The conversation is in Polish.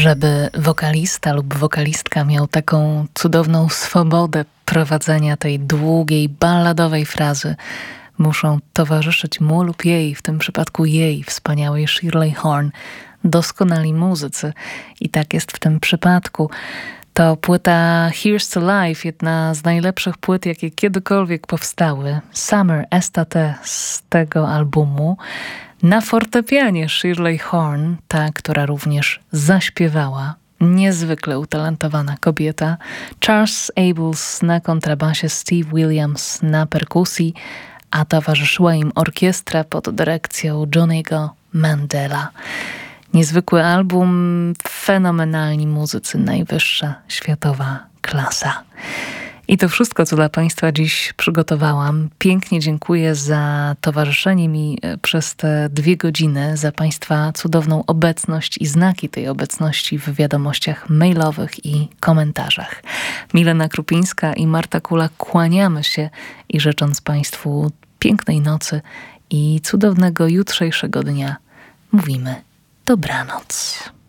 Żeby wokalista lub wokalistka miał taką cudowną swobodę prowadzenia tej długiej, balladowej frazy, muszą towarzyszyć mu lub jej, w tym przypadku jej, wspaniałej Shirley Horn, doskonali muzycy. I tak jest w tym przypadku. To płyta Here's to Life, jedna z najlepszych płyt, jakie kiedykolwiek powstały. Summer Estate z tego albumu. Na fortepianie Shirley Horn, ta, która również zaśpiewała. Niezwykle utalentowana kobieta. Charles Abels na kontrabasie, Steve Williams na perkusji, a towarzyszyła im orkiestra pod dyrekcją Johnny'ego Mandela. Niezwykły album, fenomenalni muzycy, najwyższa światowa klasa. I to wszystko, co dla Państwa dziś przygotowałam. Pięknie dziękuję za towarzyszenie mi przez te 2 godziny, za Państwa cudowną obecność i znaki tej obecności w wiadomościach mailowych i komentarzach. Milena Krupińska i Marta Kula kłaniamy się i życząc Państwu pięknej nocy i cudownego jutrzejszego dnia, mówimy dobranoc.